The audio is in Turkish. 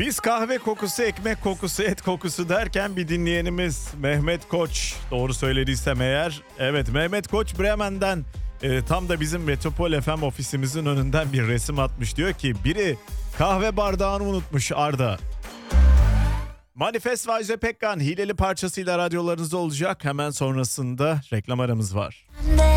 Biz kahve kokusu, ekmek kokusu, et kokusu derken bir dinleyenimiz Mehmet Koç, doğru söylediysem eğer. Evet, Mehmet Koç Bremen'den tam da bizim Metropol FM ofisimizin önünden bir resim atmış. Diyor ki biri kahve bardağını unutmuş Arda. Manifest ve Ajda Pekkan hileli parçasıyla radyolarınızda olacak. Hemen sonrasında reklam aramız var.